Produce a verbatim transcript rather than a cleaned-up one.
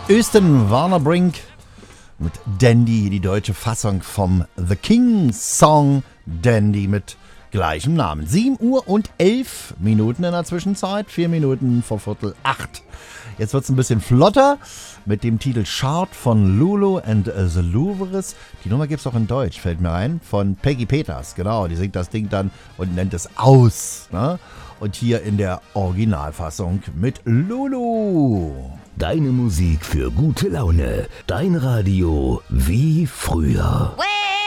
Östen Warnerbrink mit Dandy, die deutsche Fassung vom The King Song Dandy mit gleichem Namen. sieben Uhr und elf Minuten in der Zwischenzeit, vier Minuten vor Viertel acht. Jetzt wird es ein bisschen flotter mit dem Titel Chart von Lulu and the Louvres. Die Nummer gibt es auch in Deutsch, fällt mir ein, von Peggy Peters. Genau, die singt das Ding dann und nennt es aus. Ne? Und hier in der Originalfassung mit Lulu. Deine Musik für gute Laune. Dein Radio wie früher.